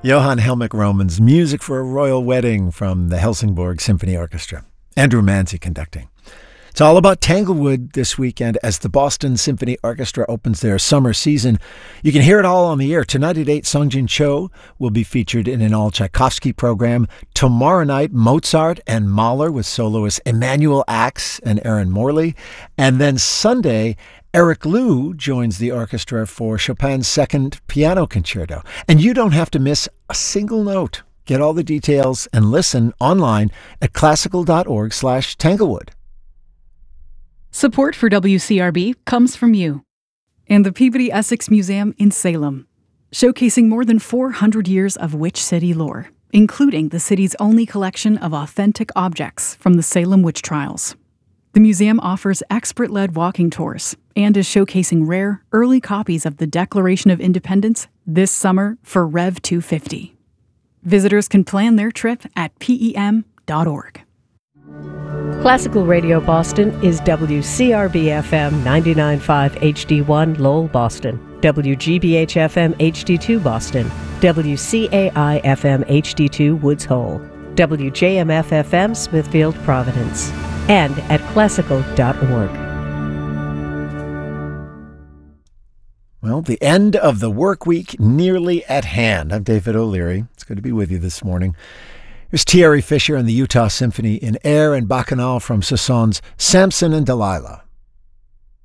Johann Helmich Roman's Music for a Royal Wedding from the Helsingborg Symphony Orchestra. Andrew Manzi conducting. It's all about Tanglewood this weekend as the Boston Symphony Orchestra opens their summer season. You can hear it all on the air. Tonight at 8, Songjin Cho will be featured in an all-Tchaikovsky program. Tomorrow night, Mozart and Mahler with soloists Emanuel Ax and Aaron Morley. And then Sunday, Eric Liu joins the orchestra for Chopin's second piano concerto. And you don't have to miss a single note. Get all the details and listen online at classical.org/Tanglewood. Support for WCRB comes from you and the Peabody Essex Museum in Salem, showcasing more than 400 years of Witch City lore, including the city's only collection of authentic objects from the Salem witch trials. The museum offers expert-led walking tours and is showcasing rare, early copies of the Declaration of Independence this summer for Rev 250. Visitors can plan their trip at PEM.org. Classical Radio Boston is WCRB-FM 99.5 HD1 Lowell, Boston, WGBH-FM HD2 Boston, WCAI-FM HD2 Woods Hole, WJMF-FM Smithfield, Providence, and at classical.org. Well, the end of the work week nearly at hand. I'm David O'Leary. It's good to be with you this morning. Here's Thierry Fisher and the Utah Symphony in Air and Bacchanal from Sasson's Samson and Delilah.